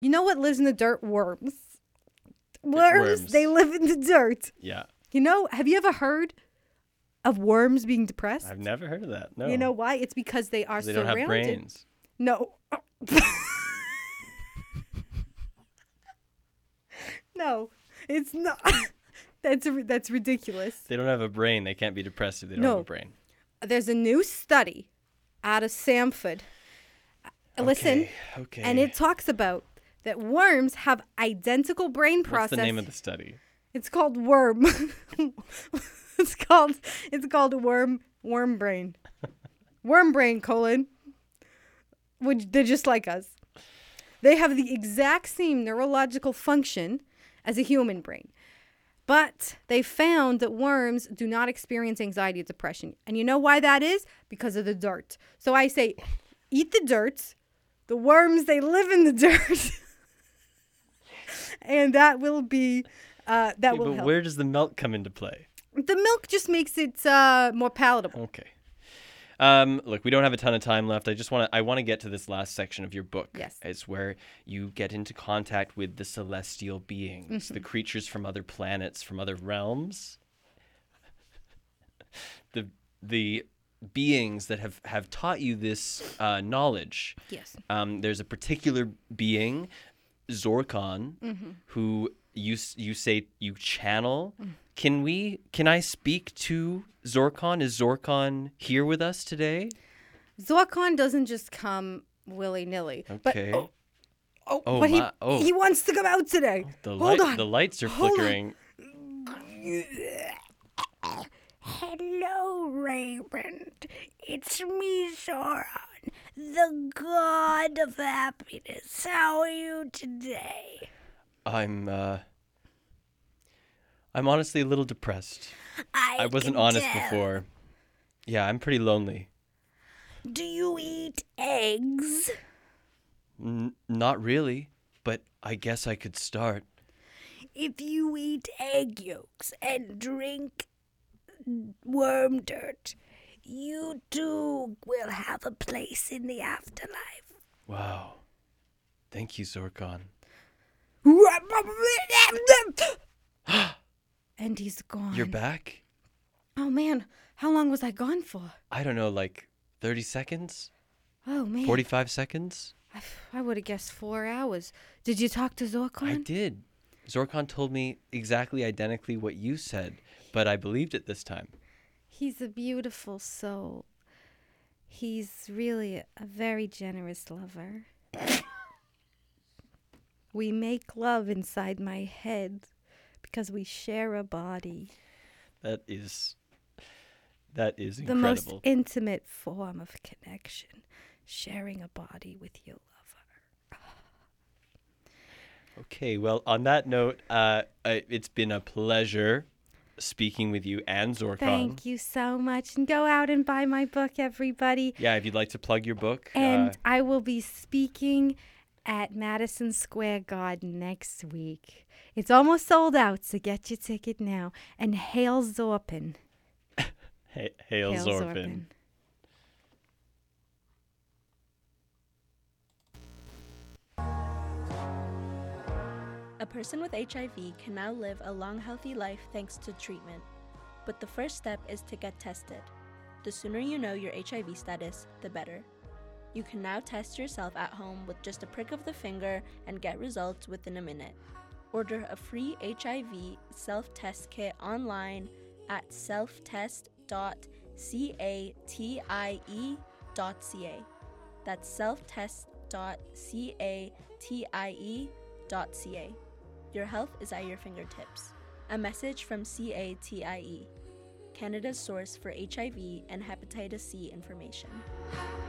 You know what lives in the dirt? Worms. Worms, they live in the dirt. Yeah. You know, have you ever heard of worms being depressed? I've never heard of that. No. You know why? It's because they are They surrounded. don't have brains. No. No, it's not. That's ridiculous. They don't have a brain. They can't be depressed if they don't have a brain. There's a new study out of Samford. Listen. Okay. And it talks about that worms have identical brain process. What's the name of the study? It's called worm. it's called worm brain. Worm brain, colon. Which they're just like us. They have the exact same neurological function as a human brain. But they found that worms do not experience anxiety or depression. And you know why that is? Because of the dirt. So I say, eat the dirt. The worms, they live in the dirt. And that will be, will but help. Where does the milk come into play? The milk just makes it more palatable. Okay. Look, we don't have a ton of time left. I want to get to this last section of your book. Yes. It's where you get into contact with the celestial beings, the creatures from other planets, from other realms. The beings that have taught you this knowledge. Yes. There's a particular being, Zorkon, who you say you channel. Can I speak to Zorkon? Is Zorkon here with us today? Zorkon doesn't just come willy-nilly. Okay. He wants to come out today. Hold on. The lights are flickering. Hello, Raymond. It's me, Zoran, the god of happiness. How are you today? I'm honestly a little depressed. I wasn't can honest tell. before. Yeah, I'm pretty lonely. Do you eat eggs? Not really, but I guess I could start. If you eat egg yolks and drink worm dirt, you too will have a place in the afterlife. Wow. Thank you, Zorkon. And he's gone. You're back? Oh, man. How long was I gone for? I don't know, like 30 seconds? Oh, man. 45 seconds? I would have guessed 4 hours. Did you talk to Zorkon? I did. Zorkon told me exactly identically what you said, but I believed it this time. He's a beautiful soul. He's really a very generous lover. We make love inside my head because we share a body. That is incredible. The most intimate form of connection, sharing a body with your lover. Okay, well, on that note, it's been a pleasure speaking with you and Zorkon. Thank you so much. And go out and buy my book, everybody. Yeah, if you'd like to plug your book. And I will be speaking at Madison Square Garden next week. It's almost sold out, so get your ticket now. And hail Zorpin. Hail Zorpin. A person with HIV can now live a long, healthy life thanks to treatment. But the first step is to get tested. The sooner you know your HIV status, the better. You can now test yourself at home with just a prick of the finger and get results within a minute. Order a free HIV self-test kit online at selftest.catie.ca. That's selftest.catie.ca. Your health is at your fingertips. A message from CATIE, Canada's source for HIV and hepatitis C information.